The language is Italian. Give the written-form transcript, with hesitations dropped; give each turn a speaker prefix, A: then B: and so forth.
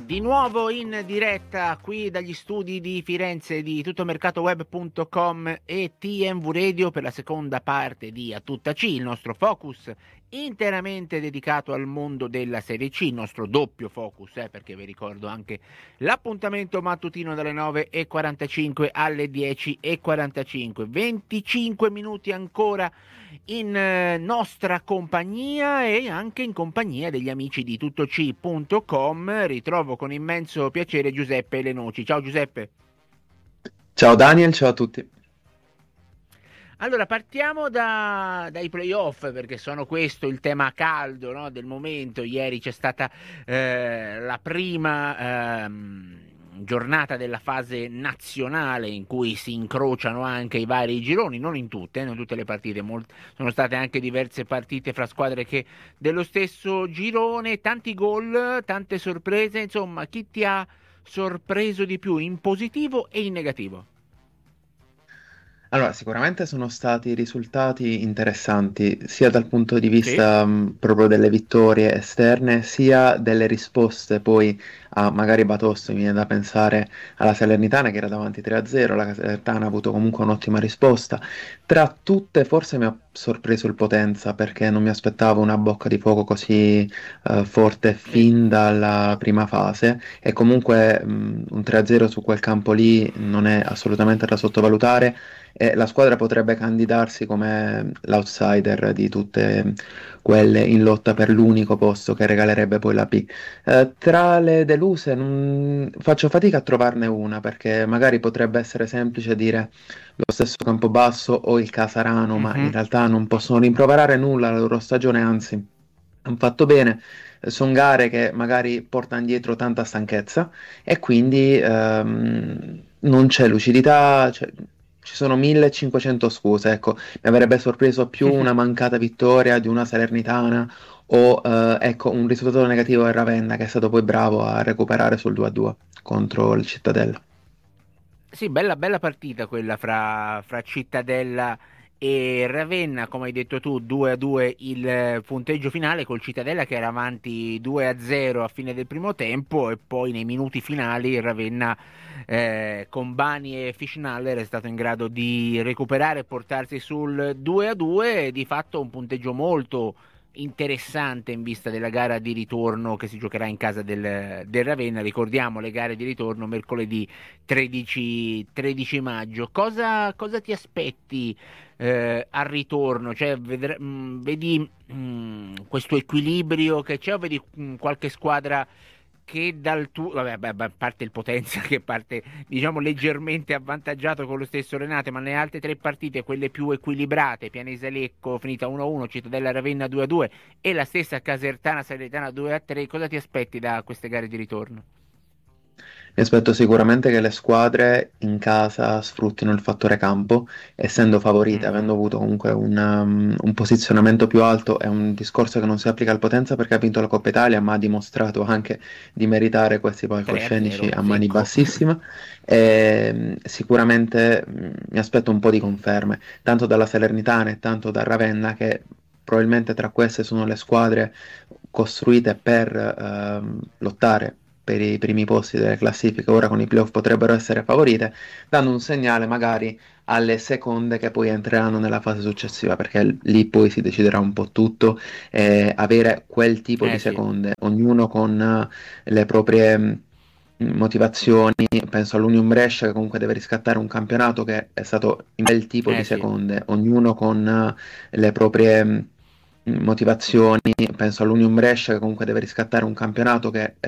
A: Di nuovo in diretta qui dagli studi di Firenze di tuttomercatoweb.com e TMV Radio per la seconda parte di A Tutta C, il nostro focus interamente dedicato al mondo della Serie C, il nostro doppio focus, perché vi ricordo anche l'appuntamento mattutino dalle 9:45 alle 10:45, 25 minuti ancora in nostra compagnia e anche in compagnia degli amici di tuttoc.com. Ritrovo con immenso piacere Giuseppe Lenoci. Ciao Giuseppe.
B: Ciao Daniel, ciao a tutti.
A: Allora partiamo dai playoff, perché sono questo il tema caldo, no, del momento. Ieri c'è stata la prima giornata della fase nazionale in cui si incrociano anche i vari gironi, non in tutte le partite, sono state anche diverse partite fra squadre che dello stesso girone, tanti gol, tante sorprese. Insomma, chi ti ha sorpreso di più in positivo e in negativo?
B: Allora, sicuramente sono stati risultati interessanti sia dal punto di
A: Sì.
B: vista proprio delle vittorie esterne, sia delle risposte poi a magari Batosto. Mi viene da pensare alla Salernitana che era davanti 3-0, la Salernitana ha avuto comunque un'ottima risposta. Tra tutte forse mi ha sorpreso il Potenza perché non mi aspettavo una bocca di fuoco così forte
A: Sì.
B: fin dalla prima fase e comunque un 3-0 su quel campo lì non è assolutamente da sottovalutare e la squadra potrebbe candidarsi come l'outsider di tutte quelle in lotta per l'unico posto che regalerebbe poi la B. Tra le deluse faccio fatica a trovarne una perché magari potrebbe essere semplice dire lo stesso Campobasso o il Casarano, ma in
A: Mhm.
B: realtà non possono rimproverare nulla alla loro stagione, anzi hanno fatto bene. Sono gare che magari portano dietro tanta stanchezza e quindi non c'è lucidità, ci sono 1500 scuse. Ecco, mi avrebbe sorpreso più una mancata vittoria di una Salernitana o ecco, un risultato negativo del Ravenna che è stato poi bravo a recuperare sul 2-2 contro il Cittadella.
A: Sì, bella partita quella fra Cittadella e Ravenna, come hai detto tu, 2-2 il punteggio finale col Cittadella che era avanti 2-0 a fine del primo tempo e poi nei minuti finali il Ravenna con Bani e Fischnaller è stato in grado di recuperare e portarsi sul 2-2 e di fatto un punteggio molto interessante in vista della gara di ritorno che si giocherà in casa del Ravenna. Ricordiamo le gare di ritorno mercoledì 13 maggio. Cosa ti aspetti al ritorno? Cioè, vedi questo equilibrio che c'è o vedi qualche squadra che dal tuo, a parte il Potenza che parte diciamo leggermente avvantaggiato con lo stesso Renate, ma nelle altre tre partite, quelle più equilibrate, Pianesa Lecco finita 1-1, Cittadella Ravenna 2-2 e la stessa Casertana Salernitana 2-3, cosa ti aspetti da queste gare di ritorno?
B: Mi aspetto sicuramente che le squadre in casa sfruttino il fattore campo, essendo favorite,
A: Mhm.
B: avendo avuto comunque un posizionamento più alto. È un discorso che non si applica al Potenza perché ha vinto la Coppa Italia, ma ha dimostrato anche di meritare questi palcoscenici
A: 3-0
B: a mani
A: secco.
B: bassissime. E, sicuramente mi aspetto un po' di conferme, tanto dalla Salernitana e tanto da Ravenna, che probabilmente tra queste sono le squadre costruite per lottare per i primi posti delle classifiche. Ora con i playoff potrebbero essere favorite, dando un segnale magari alle seconde che poi entreranno nella fase successiva, perché lì poi si deciderà un po' tutto, avere quel tipo di
A: Sì,
B: seconde, ognuno con le proprie motivazioni. Penso all'Union Brescia che comunque deve riscattare un campionato che è stato in quel tipo di
A: sì.
B: seconde, ognuno con le proprie motivazioni. Penso all'Union Brescia che comunque deve riscattare un campionato che